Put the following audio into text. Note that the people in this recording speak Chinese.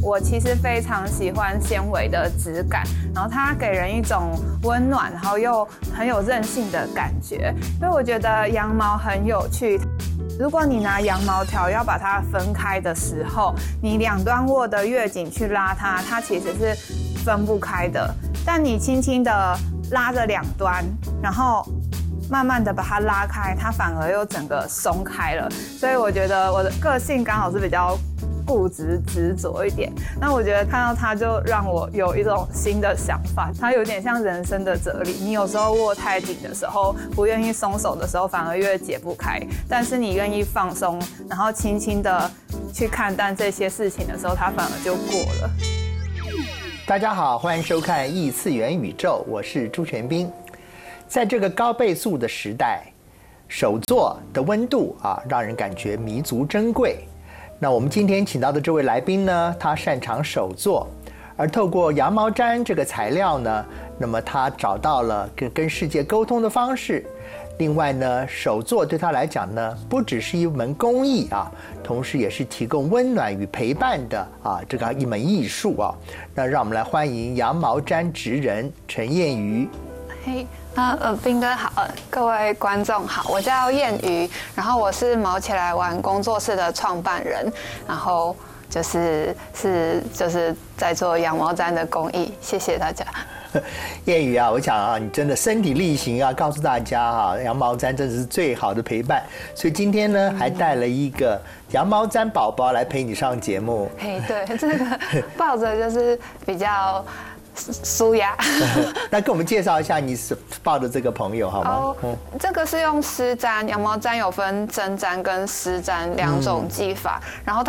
我其实非常喜欢纤维的质感，然后它给人一种温暖，然后又很有韧性的感觉。所以我觉得羊毛很有趣。如果你拿羊毛条要把它分开的时候，你两端握的越紧去拉它，它其实是分不开的。但你轻轻的拉着两端，然后慢慢的把它拉开，它反而又整个松开了。所以我觉得我的个性刚好是比较固执执着一点，那我觉得看到它就让我有一种新的想法，它有点像人生的哲理。你有时候握太紧的时候，不愿意松手的时候，反而越解不开。但是你愿意放松，然后轻轻的去看淡这些事情的时候，它反而就过了。 大家好，欢迎收看异次元宇宙，我是朱全斌。在这个高倍速的时代，手作的温度让人感觉弥足珍贵。那我们今天请到的这位来宾呢，他擅长手作，而透过羊毛毡这个材料呢，那么他找到了跟世界沟通的方式。另外呢，手作对他来讲呢，不只是一门工艺同时也是提供温暖与陪伴的这个一门艺术那让我们来欢迎羊毛毡职人陈燕瑜。 嘿，斌哥好，各位观众好，我叫燕瑜，然后我是毛起来玩工作室的创办人，然后就是在做羊毛毡的工艺，谢谢大家。 燕瑜我想你真的身体力行告诉大家羊毛毡真的是最好的陪伴，所以今天呢还带了一个羊毛毡宝宝来陪你上节目。 嘿，对，这个抱着就是比较舒压。 那跟我们介绍一下你抱的这个朋友好吗？ 这个是用湿毡，羊毛毡有分真毡跟湿毡两种技法，然后